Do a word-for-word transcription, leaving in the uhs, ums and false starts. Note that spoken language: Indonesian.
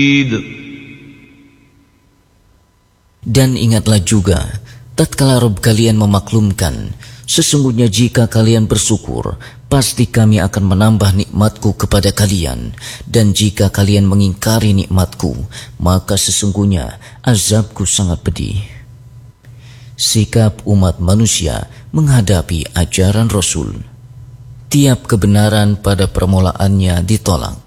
Dan ingatlah juga, tatkala Rabb kalian memaklumkan, sesungguhnya jika kalian bersyukur, pasti kami akan menambah nikmatku kepada kalian. Dan jika kalian mengingkari nikmatku, maka sesungguhnya azabku sangat pedih. Sikap umat manusia menghadapi ajaran Rasul. Tiap kebenaran pada permulaannya ditolak.